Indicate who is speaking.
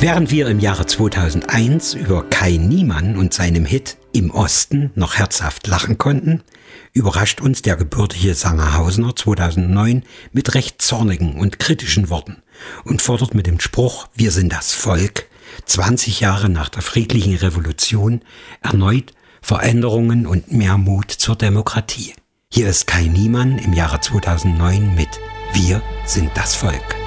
Speaker 1: Während wir im Jahre 2001 über Kai Niemann und seinem Hit Im Osten noch herzhaft lachen konnten, überrascht uns der gebürtige Sangerhausener 2009 mit recht zornigen und kritischen Worten und fordert mit dem Spruch Wir sind das Volk 20 Jahre nach der friedlichen Revolution erneut Veränderungen und mehr Mut zur Demokratie. Hier ist Kai Niemann im Jahre 2009 mit Wir sind das Volk.